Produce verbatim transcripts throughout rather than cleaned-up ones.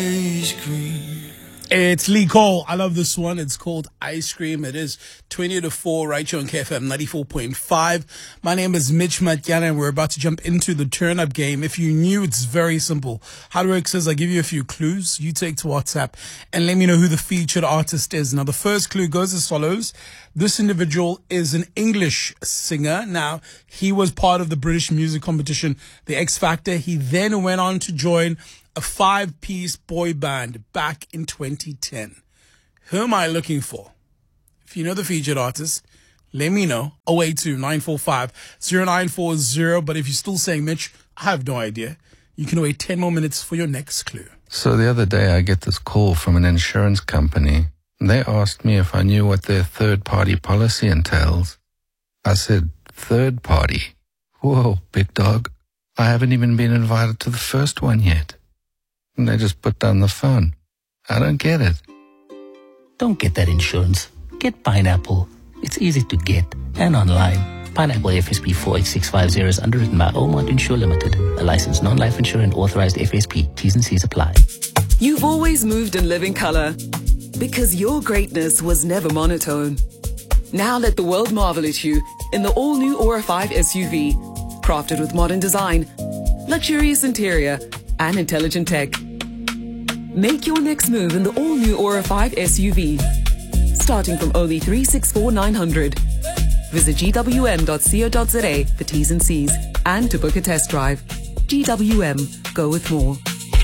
Ice cream. It's Lee Cole. I love this one. It's called Ice Cream. It is twenty to four right here on K F M ninety-four point five. My name is Mitch Matyana, and we're about to jump into the turn-up game. If you knew, it's very simple. How it works is I give you a few clues. You take to WhatsApp and let me know who the featured artist is. Now, the first clue goes as follows. This individual is an English singer. Now, he was part of the British music competition, The X Factor. He then went on to join a five-piece boy band back in twenty ten. Who am I looking for? If you know the featured artist, let me know. oh eight two, nine four five, oh nine four oh. But if you're still saying, Mitch, I have no idea, you can wait ten more minutes for your next clue. So the other day I get this call from an insurance company. They asked me if I knew what their third-party policy entails. I said, third party? Whoa, big dog. I haven't even been invited to the first one yet. And they just put down the phone. I don't get it. Don't get that insurance. Get Pineapple. It's easy to get and online. Pineapple F S P four eight six five zero is underwritten by Omont Insure Limited, a licensed non-life insurer and authorized F S P. T's and C's apply. You've always moved in living color because your greatness was never monotone. Now let the world marvel at you in the all-new Aura five S U V, crafted with modern design, luxurious interior, and intelligent tech. Make your next move in the all-new Aura five S U V, starting from only three hundred sixty-four thousand nine hundred. Visit G W M dot co dot za for T's and C's and to book a test drive. G W M, go with more.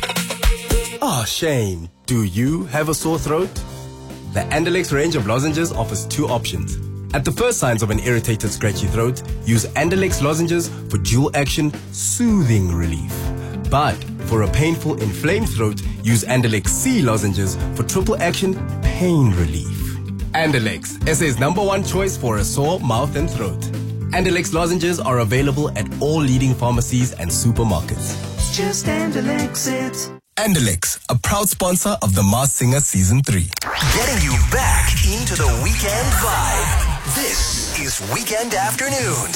Ah, Shane, do you have a sore throat? The Andalex range of lozenges offers two options. At the first signs of an irritated, scratchy throat, use Andalex lozenges for dual-action, soothing relief. But for a painful, inflamed throat, use Andalex C lozenges for triple-action, pain relief. Andalex, S A's number one choice for a sore mouth and throat. Andalex lozenges are available at all leading pharmacies and supermarkets. Just Andalex it. Andalex, a proud sponsor of The Masked Singer Season three. Getting you back into the weekend vibe. This is Weekend Afternoons.